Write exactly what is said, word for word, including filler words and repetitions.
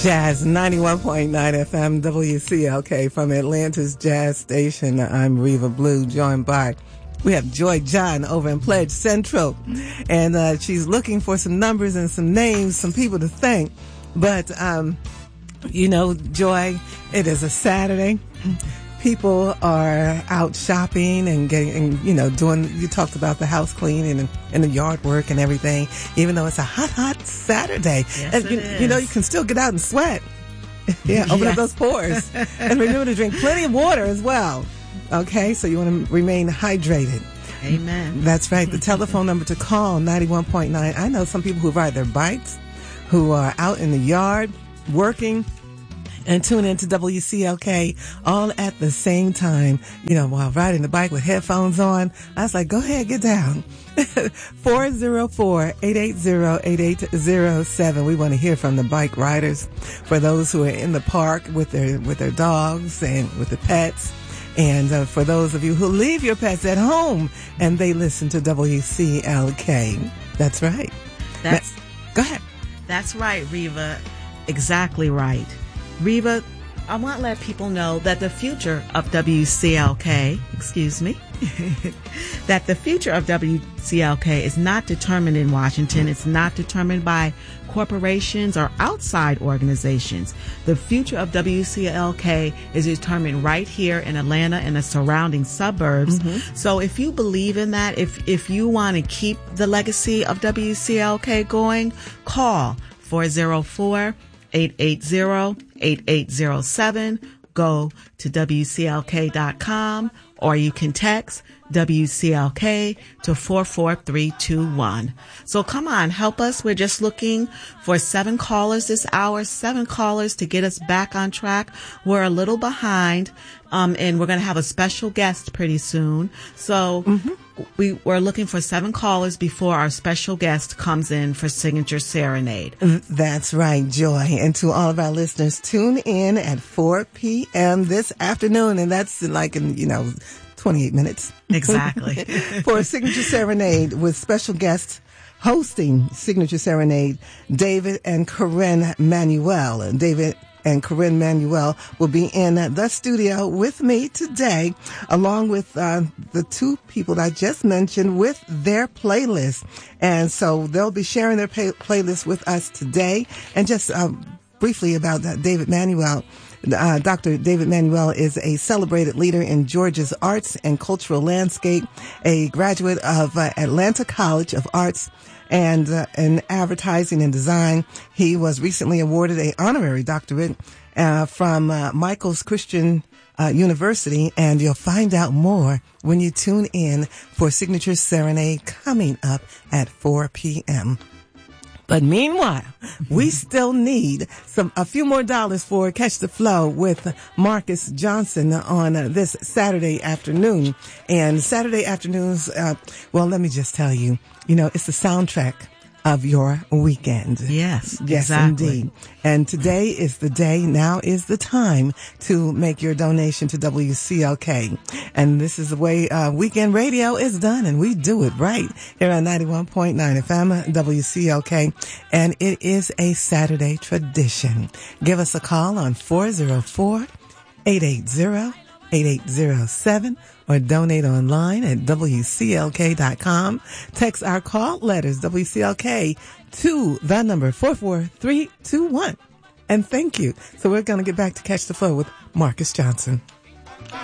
Jazz ninety-one point nine F M W C L K from Atlanta's Jazz Station. I'm Reva Blue, joined by, we have Joy John over in Pledge Central. And uh, she's looking for some numbers and some names, some people to thank. But, um, you know, Joy, it is a Saturday. People are out shopping and getting, and, you know, doing, you talked about the house cleaning and, and the yard work and everything, even though it's a hot, hot Saturday. Yes, and, it you, is. you know, you can still get out and sweat. Yeah, open Yeah. up those pores. And remember to drink plenty of water as well. Okay, so you want to remain hydrated. Amen. That's right. The telephone number to call, ninety-one point nine. I know some people who ride their bikes, who are out in the yard working, and tune in to W C L K all at the same time, you know, while riding the bike with headphones on. I was like, go ahead, get down. four oh four, eight eight zero, eight eight zero seven. We want to hear from the bike riders, for those who are in the park with their, with their dogs and with the pets. And uh, for those of you who leave your pets at home and they listen to W C L K. That's right. That's, Na- go ahead. that's right, Reva. Exactly right. Reva, I want to let people know that the future of W C L K, excuse me, that the future of W C L K is not determined in Washington. It's not determined by corporations or outside organizations. The future of W C L K is determined right here in Atlanta and the surrounding suburbs. Mm-hmm. So if you believe in that, if, if you want to keep the legacy of W C L K going, call four oh four, eight eight zero, eight eight zero seven. Go to W C L K dot com, or you can text W C L K to four four three two one. So come on, help us. We're just looking for seven callers this hour, seven callers to get us back on track. We're a little behind, um, and we're going to have a special guest pretty soon. So mm-hmm. we, we're looking for seven callers before our special guest comes in for Signature Serenade. That's right, Joy. And to all of our listeners, tune in at four p.m. this afternoon, and that's like in, you know, twenty-eight minutes. Exactly. For a Signature Serenade with special guests hosting Signature Serenade, David and Corinne Manuel. David and Corinne Manuel will be in the studio with me today, along with uh, the two people I just mentioned with their playlist. And so they'll be sharing their pay- playlist with us today. And just uh, briefly about that, David Manuel. Uh, Doctor David Manuel is a celebrated leader in Georgia's arts and cultural landscape, a graduate of uh, Atlanta College of Arts and uh, in advertising and design. He was recently awarded an honorary doctorate uh, from uh, Michael's Christian uh, University, and you'll find out more when you tune in for Signature Serenade coming up at four p.m. But meanwhile, we still need some a few more dollars for Catch the Flow with Marcus Johnson on uh, this Saturday afternoon. And Saturday afternoons, uh, well, let me just tell you, you know, it's the soundtrack of your weekend. Yes, yes, exactly. Indeed. And today is the day, now is the time to make your donation to W C L K. And this is the way uh, weekend radio is done, and we do it right here on ninety-one point nine F M W C L K. And it is a Saturday tradition. Give us a call on four oh four, eight eight zero, eight eight zero seven. Or donate online at W C L K dot com. Text our call letters, W C L K, to the number four four three two one. And thank you. So we're going to get back to Catch the Flow with Marcus Johnson.